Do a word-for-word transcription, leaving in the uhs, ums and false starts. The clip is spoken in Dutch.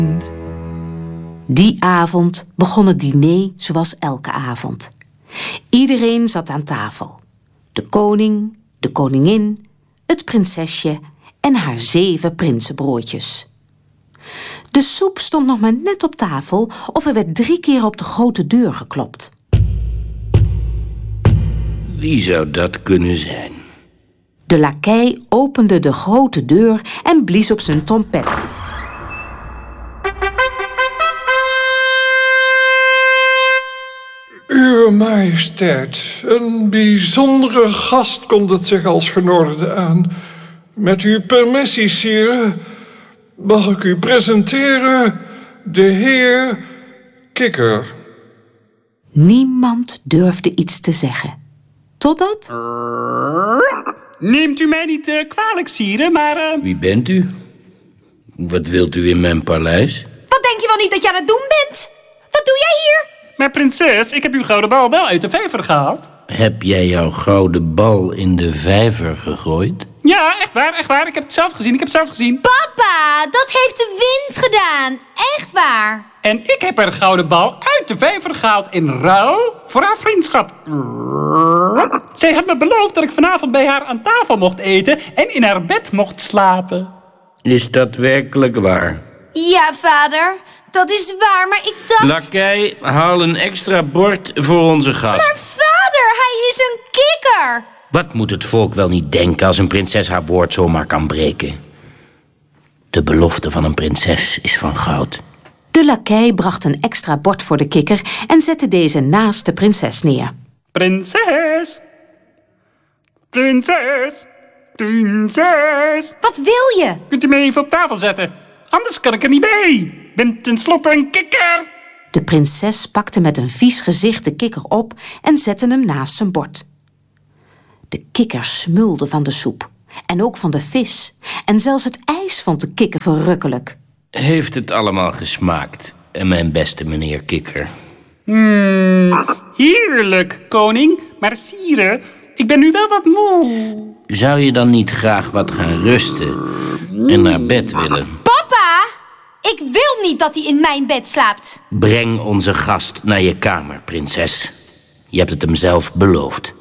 Die avond begon het diner zoals elke avond. Iedereen zat aan tafel. De koning, de koningin, het prinsesje en haar zeven prinsenbroertjes. De soep stond nog maar net op tafel of er werd drie keer op de grote deur geklopt. Wie zou dat kunnen zijn? De lakei opende de grote deur en blies op zijn trompet. Uwe majesteit, een bijzondere gast kondigt zich als genorde aan. Met uw permissie, sire, mag ik u presenteren de heer Kikker. Niemand durfde iets te zeggen. Totdat... Neemt u mij niet uh, kwalijk, sire, maar... Uh... Wie bent u? Wat wilt u in mijn paleis? Wat denk je wel niet dat je aan het doen bent? Wat doe jij hier? Maar prinses, ik heb uw gouden bal wel uit de vijver gehaald. Heb jij jouw gouden bal in de vijver gegooid? Ja, echt waar, echt waar. Ik heb het zelf gezien, ik heb het zelf gezien. Papa, dat heeft de wind gedaan. Echt waar. En ik heb haar gouden bal uit de vijver gehaald in ruil voor haar vriendschap. Zij had me beloofd dat ik vanavond bij haar aan tafel mocht eten en in haar bed mocht slapen. Is dat werkelijk waar? Ja, vader. Dat is waar, maar ik dacht... Lakei, haal een extra bord voor onze gast. Maar vader, hij is een kikker. Wat moet het volk wel niet denken als een prinses haar woord zomaar kan breken? De belofte van een prinses is van goud. De lakei bracht een extra bord voor de kikker en zette deze naast de prinses neer. Prinses! Prinses! Prinses! Wat wil je? Kunt u me even op tafel zetten? Anders kan ik er niet bij. Ik ben tenslotte een kikker. De prinses pakte met een vies gezicht de kikker op en zette hem naast zijn bord. De kikker smulde van de soep en ook van de vis. En zelfs het ijs vond de kikker verrukkelijk. Heeft het allemaal gesmaakt, mijn beste meneer Kikker? Hmm, heerlijk, koning. Maar sire, ik ben nu wel wat moe. Zou je dan niet graag wat gaan rusten en naar bed willen? Papa, ik wil niet dat hij in mijn bed slaapt. Breng onze gast naar je kamer, prinses. Je hebt het hem zelf beloofd.